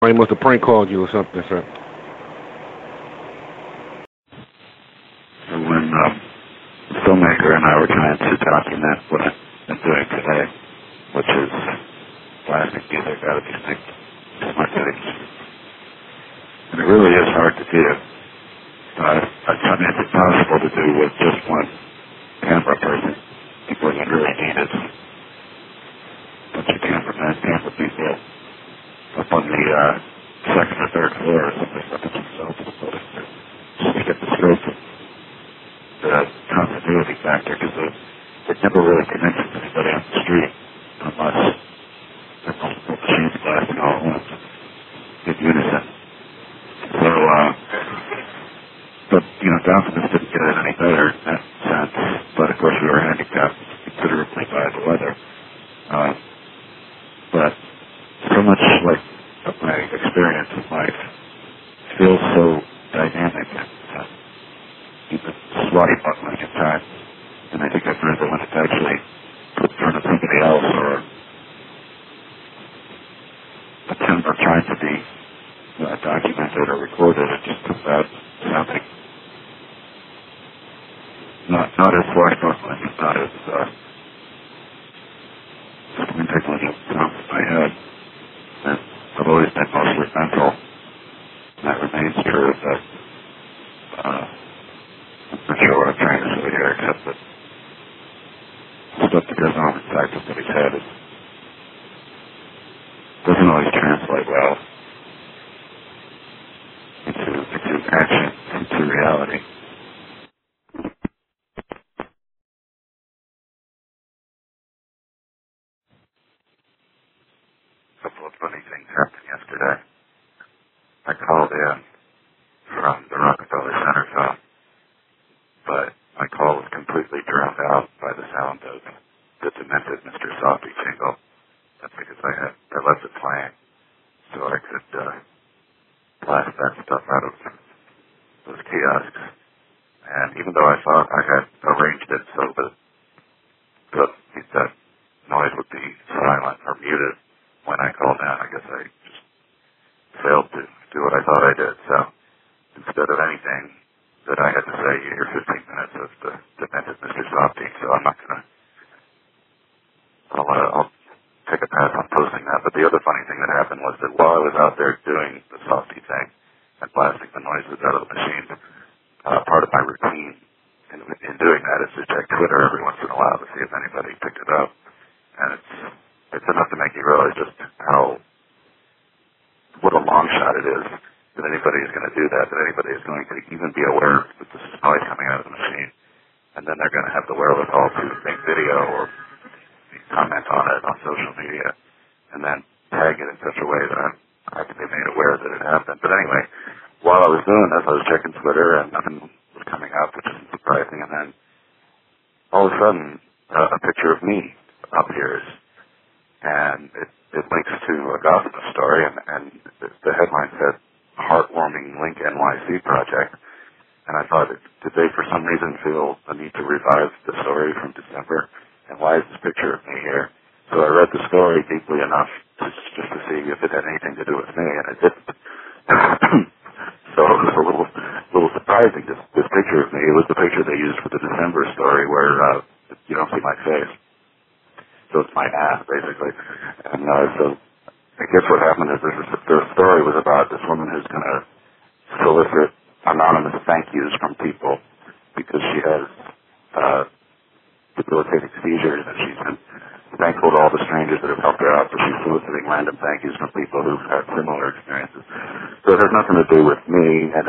He must have prank called you or something, sir. When the filmmaker and I were trying to document what I've been doing today, which is plastic music out of these things, my things. And it really is hard to do. I found it impossible to do with just one camera person. What you really need is a bunch of cameramen, camera people up on the second or third floor or something like that themselves as opposed to just to get the scope of the continuity factor, because it never really convinces anybody on the street unless there are multiple machines blasting all at once in unison. So, but, Dolphins didn't get it any better in that sense, but of course we were handicapped considerably by the weather. But so much like of my experience in life feels so dynamic and even swashbuckling at times. And I think I've learned that when it's actually put in front of somebody else or attempt or trying to be documented or recorded, it just comes out sounding not as swashbuckling, not as spectacular as it sounds in my head. And I've always been mostly mental, and that remains true, but I'm not sure what I'm trying to say here, except that stuff that goes on inside somebody's head doesn't always translate well into action, into reality. A couple of funny things happened yesterday. I called in from the Rockefeller Center phone, but my call was completely drowned out by the sound of the demented Mr. Softee jingle. That's because I left it playing so I could blast that stuff out of those kiosks. And even though I thought I had arranged it so that that noise would be silent or muted when I called in, I guess I just failed to do what I thought I did. So instead of anything that I had to say, you hear 15 minutes of the demented Mr. Softee. So I'm not going to, I'll take a pass on posting that. But the other funny thing that happened was that while I was out there doing the Softee thing and blasting the noises out of the machine, part of my routine in doing that is to check Twitter every once in a while to see if anybody picked it up. And it's enough to make you realize just what a long shot it is that anybody is going to do that anybody is going to even be aware that this is noise coming out of the machine. And then they're going to have the wherewithal to make video or comment on it on social media and then tag it in such a way that I can be made aware that it happened. But anyway, while I was doing this, I was checking Twitter and nothing was coming up, which isn't surprising. And then all of a sudden, a picture of me appears, and it links to a gospel story, and the headline said, "Heartwarming Link NYC Project." And I thought, did they for some reason feel the need to revive the story from December? And why is this picture of me here? So I read the story deeply enough just to see if it had anything to do with me, and it didn't. So it was a little surprising, this picture of me. It was the picture they used for the December story where you don't see my face. So it's my ass, basically. And so I guess what happened is the story was about this woman who's going to solicit anonymous thank yous from people because she has debilitating seizures, and she's been thankful to all the strangers that have helped her out, so she's soliciting random thank yous from people who've had similar experiences. So it has nothing to do with me, and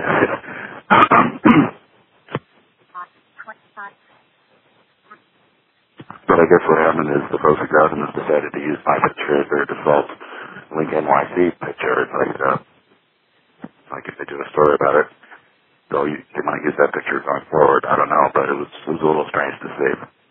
but I guess what happened is the folks at Gotham has decided to use my picture as their default Link NYC picture. It's like if they do a story about it, they might use that picture going forward. I don't know, but it was a little strange to see.